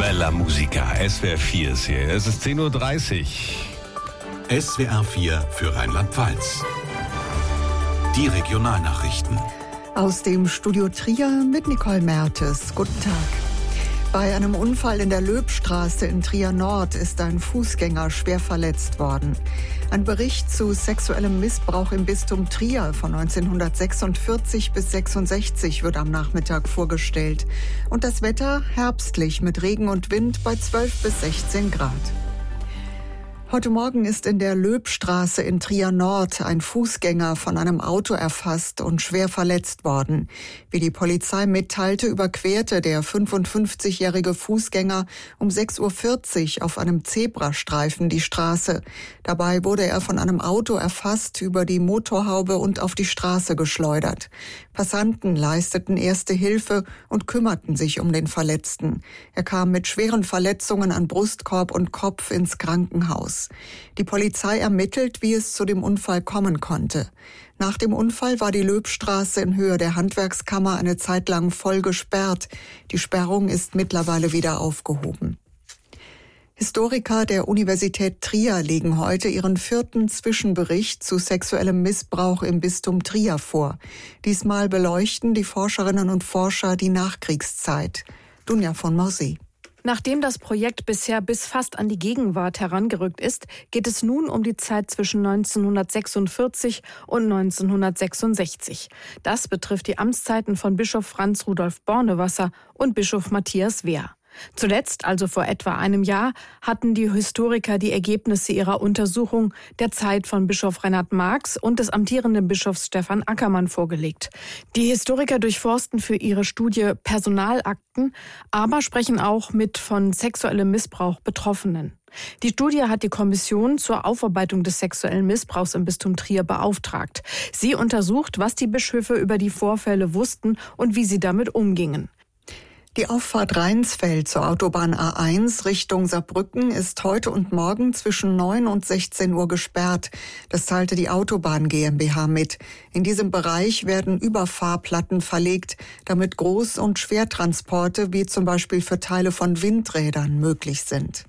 Bella Musica, SWR 4 ist hier. Es ist 10:30 Uhr. SWR 4 für Rheinland-Pfalz. Die Regionalnachrichten. Aus dem Studio Trier mit Nicole Mertes. Guten Tag. Bei einem Unfall in der Löbstraße in Trier Nord ist ein Fußgänger schwer verletzt worden. Ein Bericht zu sexuellem Missbrauch im Bistum Trier von 1946 bis 66 wird am Nachmittag vorgestellt. Und das Wetter herbstlich mit Regen und Wind bei 12 bis 16 Grad. Heute Morgen ist in der Löbstraße in Trier Nord ein Fußgänger von einem Auto erfasst und schwer verletzt worden. Wie die Polizei mitteilte, überquerte der 55-jährige Fußgänger um 6:40 Uhr auf einem Zebrastreifen die Straße. Dabei wurde er von einem Auto erfasst, über die Motorhaube und auf die Straße geschleudert. Passanten leisteten erste Hilfe und kümmerten sich um den Verletzten. Er kam mit schweren Verletzungen an Brustkorb und Kopf ins Krankenhaus. Die Polizei ermittelt, wie es zu dem Unfall kommen konnte. Nach dem Unfall war die Löbstraße in Höhe der Handwerkskammer eine Zeit lang voll gesperrt. Die Sperrung ist mittlerweile wieder aufgehoben. Historiker der Universität Trier legen heute ihren 4. Zwischenbericht zu sexuellem Missbrauch im Bistum Trier vor. Diesmal beleuchten die Forscherinnen und Forscher die Nachkriegszeit. Dunja von Morsee. Nachdem das Projekt bisher bis fast an die Gegenwart herangerückt ist, geht es nun um die Zeit zwischen 1946 und 1966. Das betrifft die Amtszeiten von Bischof Franz Rudolf Bornewasser und Bischof Matthias Wehr. Zuletzt, also vor etwa einem Jahr, hatten die Historiker die Ergebnisse ihrer Untersuchung der Zeit von Bischof Reinhard Marx und des amtierenden Bischofs Stefan Ackermann vorgelegt. Die Historiker durchforsten für ihre Studie Personalakten, aber sprechen auch mit von sexuellem Missbrauch Betroffenen. Die Studie hat die Kommission zur Aufarbeitung des sexuellen Missbrauchs im Bistum Trier beauftragt. Sie untersucht, was die Bischöfe über die Vorfälle wussten und wie sie damit umgingen. Die Auffahrt Rheinsfeld zur Autobahn A1 Richtung Saarbrücken ist heute und morgen zwischen 9 und 16 Uhr gesperrt. Das teilte die Autobahn GmbH mit. In diesem Bereich werden Überfahrplatten verlegt, damit Groß- und Schwertransporte wie zum Beispiel für Teile von Windrädern möglich sind.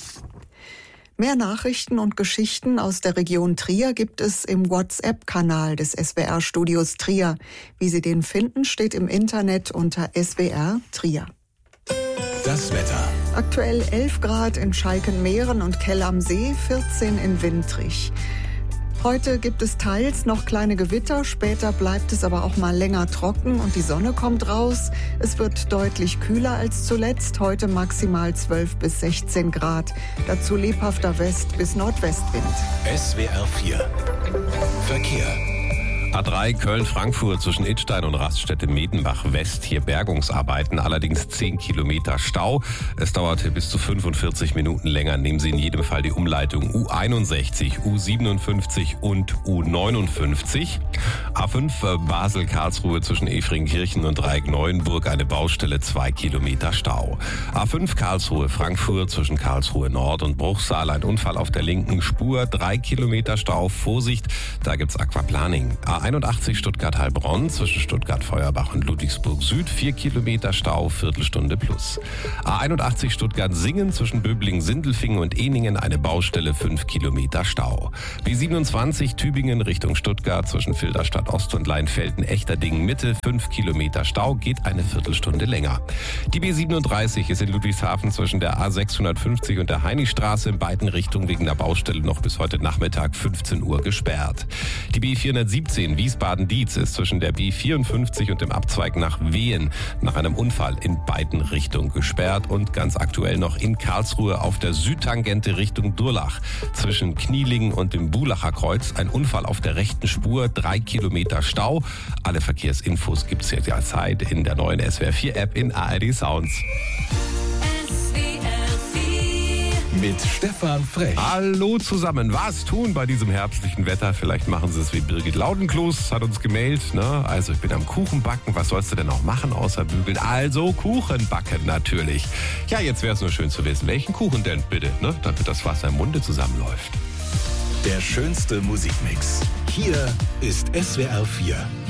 Mehr Nachrichten und Geschichten aus der Region Trier gibt es im WhatsApp-Kanal des SWR-Studios Trier. Wie Sie den finden, steht im Internet unter SWR Trier. Das Wetter. Aktuell 11 Grad in Schalkenmeeren und Kell am See, 14 in Wintrich. Heute gibt es teils noch kleine Gewitter, später bleibt es aber auch mal länger trocken und die Sonne kommt raus. Es wird deutlich kühler als zuletzt, heute maximal 12 bis 16 Grad. Dazu lebhafter West- bis Nordwestwind. SWR 4 Verkehr. A3 Köln-Frankfurt zwischen Idstein und Raststätte-Medenbach West. Hier Bergungsarbeiten, allerdings 10 Kilometer Stau. Es dauerte bis zu 45 Minuten länger. Nehmen Sie in jedem Fall die Umleitung U61, U57 und U59. A5 Basel-Karlsruhe zwischen Efringkirchen und Dreieck-Neuenburg eine Baustelle, 2 Kilometer Stau. A5 Karlsruhe-Frankfurt zwischen Karlsruhe Nord und Bruchsal ein Unfall auf der linken Spur, 3 Kilometer Stau. Vorsicht, da gibt's Aquaplaning. A81 Stuttgart-Heilbronn zwischen Stuttgart-Feuerbach und Ludwigsburg Süd 4 Kilometer Stau, Viertelstunde plus. A81 Stuttgart-Singen zwischen Böblingen-Sindelfingen und Ehningen eine Baustelle, 5 Kilometer Stau. B27 Tübingen Richtung Stuttgart zwischen Filderstadt Ost und Leinfelden-Echterdingen Mitte 5 Kilometer Stau, geht eine Viertelstunde länger. Die B37 ist in Ludwigshafen zwischen der A650 und der Heinistraße in beiden Richtungen wegen der Baustelle noch bis heute Nachmittag 15 Uhr gesperrt. Die B417 Wiesbaden-Dietz ist zwischen der B54 und dem Abzweig nach Wehen nach einem Unfall in beiden Richtungen gesperrt und ganz aktuell noch in Karlsruhe auf der Südtangente Richtung Durlach zwischen Knielingen und dem Bulacher Kreuz ein Unfall auf der rechten Spur, 3 Kilometer Stau. Alle Verkehrsinfos gibt's jetzt jederzeit in der neuen SWR 4 App in ARD Sounds. Mit Stefan Frech. Hallo zusammen. Was tun bei diesem herbstlichen Wetter? Vielleicht machen Sie es wie Birgit Laudenkloß, hat uns gemailt. Ne? Also ich bin am Kuchen backen. Was sollst du denn auch machen außer bügeln? Also Kuchen backen natürlich. Ja, jetzt wäre es nur schön zu wissen, welchen Kuchen denn bitte, ne? Damit das Wasser im Munde zusammenläuft. Der schönste Musikmix. Hier ist SWR 4.